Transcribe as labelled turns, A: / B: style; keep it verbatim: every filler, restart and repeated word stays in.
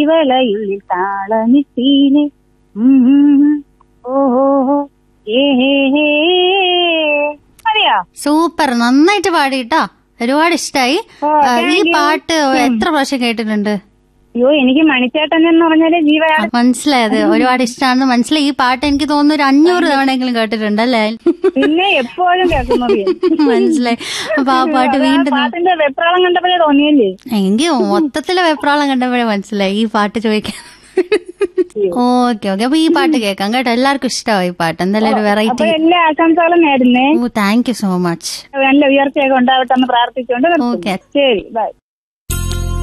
A: ജീവലയുള്ളിൽ താളമിട്ടീനെ ഓഹോ ഏ അറിയാ.
B: സൂപ്പർ, നന്നായിട്ട് പാടിട്ടാ, ഒരുപാട് ഇഷ്ടായി. ഈ പാട്ട് എത്ര പ്രാവശ്യം കേട്ടിട്ടുണ്ട്?
A: അയ്യോ, എനിക്ക് മണിച്ചേട്ടൻ എന്ന് പറഞ്ഞാല് ജീവ.
B: മനസ്സിലായത്, ഒരുപാട് ഇഷ്ടമാണെന്ന് മനസ്സിലായി. ഈ പാട്ട് എനിക്ക് തോന്നുന്നു ഒരു അഞ്ഞൂറ് തവണയെങ്കിലും കേട്ടിട്ടുണ്ടല്ലേ?
A: പിന്നെ എപ്പോഴും കേൾക്കുന്നത്
B: മനസ്സിലായി. അപ്പൊ ആ പാട്ട് വീണ്ടും
A: പാട്ടിന്റെ വെപ്രാളം കണ്ടപ്പോഴേ തോന്നിയല്ലേ?
B: എനിക്ക് മൊത്തത്തിലെ വെപ്രാളം കണ്ടപ്പോഴേ മനസ്സിലായി ഈ പാട്ട് ചോദിക്കാൻ. ഓക്കെ ഓക്കെ, അപ്പൊ ഈ പാട്ട് കേൾക്കാം കേട്ടോ. എല്ലാവർക്കും ഇഷ്ടമായി ഈ പാട്ട്, എന്തായാലും ഒരു വെറൈറ്റി.
A: എല്ലാ ആശംസകളും നേരുന്നേ.
B: ഓ, താങ്ക് യു സോ മച്ച്.
A: നല്ല ഉയർച്ചയൊക്കെ ഉണ്ടാവട്ടെ എന്ന് പ്രാർത്ഥിച്ചുകൊണ്ട്. ഓക്കെ, ശരി, ബൈ.